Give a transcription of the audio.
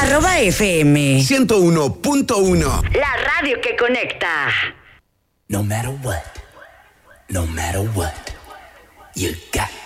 @FM 101.1. La radio que conecta. No matter what, you got